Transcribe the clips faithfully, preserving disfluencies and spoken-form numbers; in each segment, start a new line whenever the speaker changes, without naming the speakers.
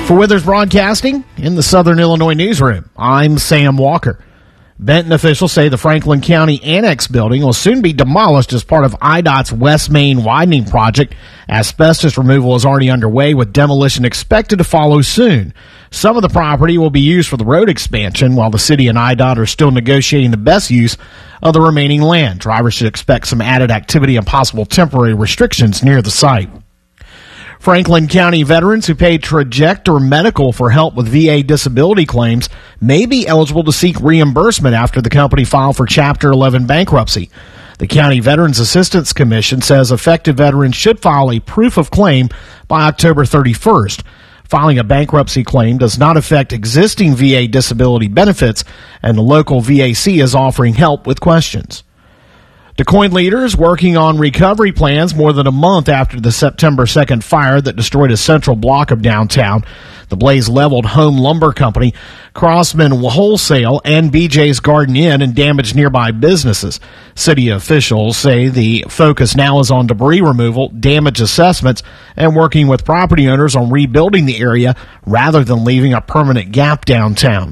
For Withers Broadcasting in the Southern Illinois Newsroom, I'm Sam Walker. Benton officials say the Franklin County Annex building will soon be demolished as part of I D O T's West Main widening project. Asbestos removal is already underway, with demolition expected to follow soon. Some of the property will be used for the road expansion, while the city and I D O T are still negotiating the best use of the remaining land. Drivers should expect some added activity and possible temporary restrictions near the site. Franklin County veterans who paid Trajector Medical for help with V A disability claims may be eligible to seek reimbursement after the company filed for Chapter eleven bankruptcy. The County Veterans Assistance Commission says affected veterans should file a proof of claim by October thirty-first. Filing a bankruptcy claim does not affect existing V A disability benefits, and the local V A C is offering help with questions. DuQuoin leaders working on recovery plans more than a month after the September second fire that destroyed a central block of downtown. The blaze leveled Home Lumber Company, Crossman Wholesale, and B J's Garden Inn and damaged nearby businesses. City officials say the focus now is on debris removal, damage assessments, and working with property owners on rebuilding the area rather than leaving a permanent gap downtown.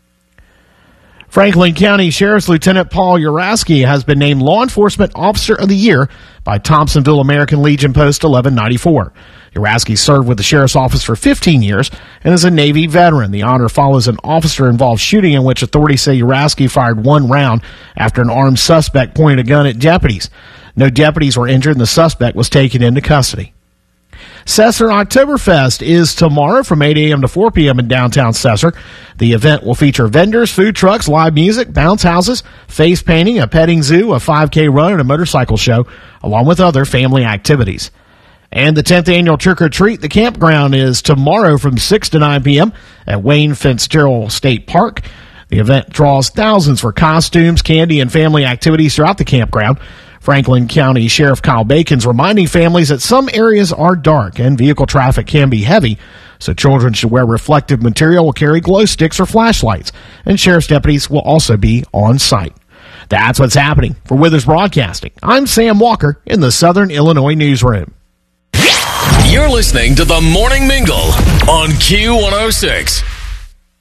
Franklin County Sheriff's Lieutenant Paul Uraski has been named Law Enforcement Officer of the Year by Thompsonville American Legion Post eleven ninety-four. Uraski served with the Sheriff's Office for fifteen years and is a Navy veteran. The honor follows an officer-involved shooting in which authorities say Uraski fired one round after an armed suspect pointed a gun at deputies. No deputies were injured and the suspect was taken into custody. Sesser Oktoberfest is tomorrow from eight a.m. to four p.m. in downtown Sesser. The event will feature vendors, food trucks, live music, bounce houses, face painting, a petting zoo, a five K run, and a motorcycle show, along with other family activities. And the tenth annual Trick or Treat the Campground is tomorrow from six to nine p.m. at Wayne Fitzgerald State Park. The event draws thousands for costumes, candy, and family activities throughout the campground. Franklin County Sheriff Kyle Bacon's reminding families that some areas are dark and vehicle traffic can be heavy, so children should wear reflective material or carry glow sticks or flashlights, and sheriff's deputies will also be on site. That's what's happening. For Withers Broadcasting, I'm Sam Walker in the Southern Illinois Newsroom.
You're listening to the Morning Mingle on Q one oh six.